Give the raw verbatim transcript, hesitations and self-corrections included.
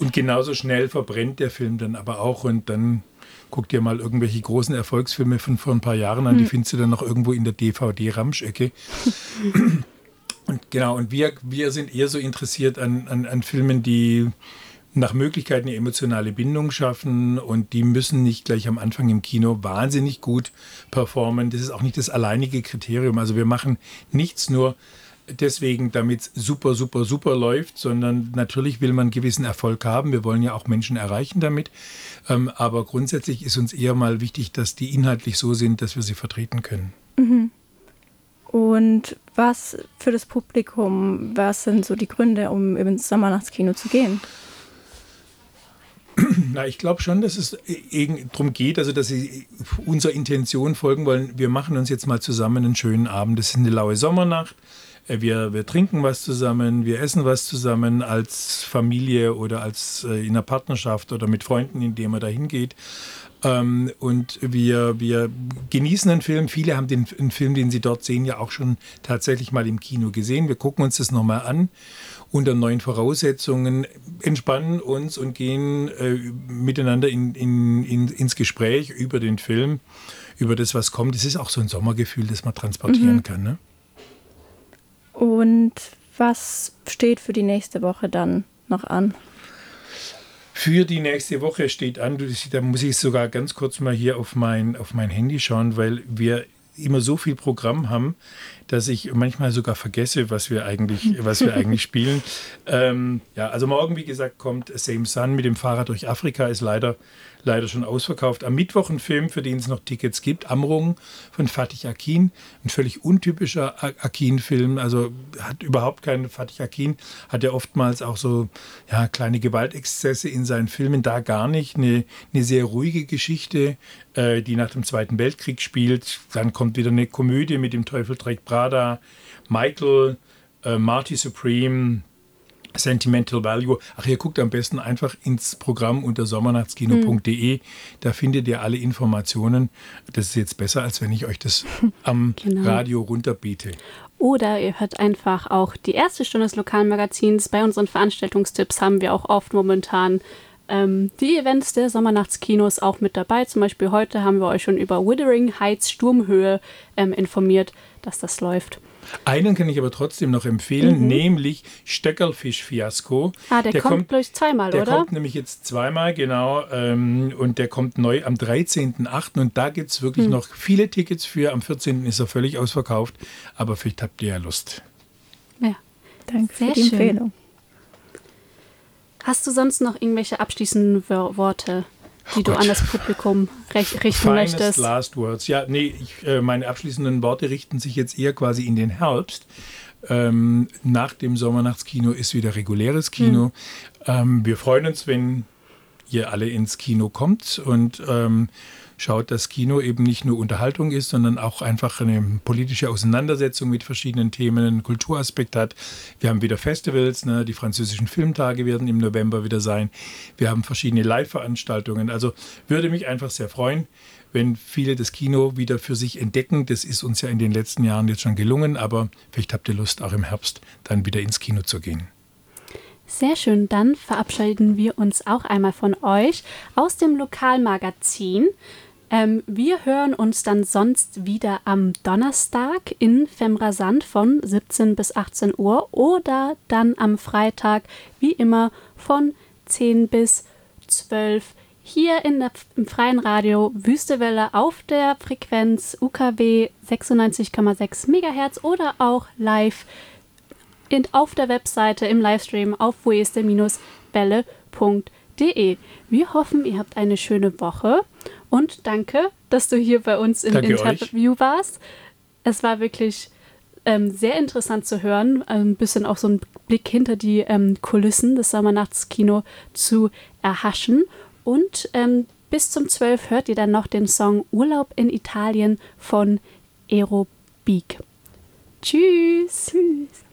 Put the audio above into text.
Und genauso schnell verbrennt der Film dann aber auch. Und dann guck dir mal irgendwelche großen Erfolgsfilme von vor ein paar Jahren an, hm. die findest du dann noch irgendwo in der D V D-Ramschecke. Und genau, und wir, wir sind eher so interessiert an, an, an Filmen, die nach Möglichkeit eine emotionale Bindung schaffen, und die müssen nicht gleich am Anfang im Kino wahnsinnig gut performen. Das ist auch nicht das alleinige Kriterium. Also wir machen nichts nur deswegen, damit es super, super, super läuft, sondern natürlich will man einen gewissen Erfolg haben. Wir wollen ja auch Menschen erreichen damit. Ähm, aber grundsätzlich ist uns eher mal wichtig, dass die inhaltlich so sind, dass wir sie vertreten können. Mhm. Und was für das Publikum, was sind so die Gründe, um ins Sommernachtskino zu gehen? Na, ich glaube schon, dass es darum geht, also dass sie unserer Intention folgen wollen. Wir machen uns jetzt mal zusammen einen schönen Abend. Das ist eine laue Sommernacht. Wir, wir trinken was zusammen, wir essen was zusammen als Familie oder als äh, in einer Partnerschaft oder mit Freunden, indem man da hingeht. Ähm, und wir, wir genießen einen Film. Viele haben den einen Film, den sie dort sehen, ja auch schon tatsächlich mal im Kino gesehen. Wir gucken uns das nochmal an unter neuen Voraussetzungen, entspannen uns und gehen äh, miteinander in, in, in, ins Gespräch über den Film, über das, was kommt. Es ist auch so ein Sommergefühl, das man transportieren mhm. kann, ne? Und was steht für die nächste Woche dann noch an? Für die nächste Woche steht an, da muss ich sogar ganz kurz mal hier auf mein, auf mein Handy schauen, weil wir immer so viel Programm haben, dass ich manchmal sogar vergesse, was wir eigentlich, was wir eigentlich spielen. Ähm, ja, also morgen, wie gesagt, kommt Same Sun mit dem Fahrrad durch Afrika, ist leider, leider schon ausverkauft. Am Mittwoch ein Film, für den es noch Tickets gibt, Amrung von Fatih Akin, ein völlig untypischer Akin-Film, also hat überhaupt keinen, Fatih Akin hat ja oftmals auch so ja, kleine Gewaltexzesse in seinen Filmen, da gar nicht, eine, eine sehr ruhige Geschichte, äh, die nach dem Zweiten Weltkrieg spielt. Dann kommt wieder eine Komödie mit dem Teufel trägt Prada, Michael, äh, Marty Supreme, Sentimental Value. Ach, ihr guckt am besten einfach ins Programm unter sommernachtskino punkt de. Da findet ihr alle Informationen. Das ist jetzt besser, als wenn ich euch das am genau. Radio runterbiete. Oder ihr hört einfach auch die erste Stunde des Lokalmagazins. Bei unseren Veranstaltungstipps haben wir auch oft momentan ähm, die Events der Sommernachtskinos auch mit dabei. Zum Beispiel heute haben wir euch schon über Wuthering Heights Sturmhöhe ähm, informiert, dass das läuft. Einen kann ich aber trotzdem noch empfehlen, mhm. nämlich Stöckelfisch-Fiasko. Ah, der, der kommt, kommt bloß zweimal, der oder? Der kommt nämlich jetzt zweimal, genau. Ähm, und der kommt neu am dreizehnten achten Und da gibt es wirklich mhm. noch viele Tickets für. Am vierzehnten ist er völlig ausverkauft. Aber vielleicht habt ihr ja Lust. Ja, danke für die Empfehlung. Hast du sonst noch irgendwelche abschließenden Worte, die oh du Gott. an das Publikum recht, richten Finest möchtest? Last Words. Ja, nee, ich, äh, meine abschließenden Worte richten sich jetzt eher quasi in den Herbst. Ähm, nach dem Sommernachtskino ist wieder reguläres Kino. Hm. Ähm, wir freuen uns, wenn ihr alle ins Kino kommt und ähm, schaut, dass Kino eben nicht nur Unterhaltung ist, sondern auch einfach eine politische Auseinandersetzung mit verschiedenen Themen, einen Kulturaspekt hat. Wir haben wieder Festivals, ne? Die französischen Filmtage werden im November wieder sein. Wir haben verschiedene Live-Veranstaltungen. Also würde mich einfach sehr freuen, wenn viele das Kino wieder für sich entdecken. Das ist uns ja in den letzten Jahren jetzt schon gelungen, aber vielleicht habt ihr Lust, auch im Herbst dann wieder ins Kino zu gehen. Sehr schön, dann verabschieden wir uns auch einmal von euch aus dem Lokalmagazin. Ähm, wir hören uns dann sonst wieder am Donnerstag in Femrasant von siebzehn bis achtzehn Uhr oder dann am Freitag wie immer von zehn bis zwölf hier in der, im freien Radio Wüstewelle auf der Frequenz U K W sechsundneunzig Komma sechs Megahertz oder auch live in, auf der Webseite im Livestream auf weste Welle punkt de. Wir hoffen, ihr habt eine schöne Woche und danke, dass du hier bei uns im danke Interview euch. warst. Es war wirklich ähm, sehr interessant zu hören, ein bisschen auch so einen Blick hinter die ähm, Kulissen des Sommernachtskino zu erhaschen. Und ähm, bis zum zwölf hört ihr dann noch den Song Urlaub in Italien von Aerobik. Tschüss! Tschüss!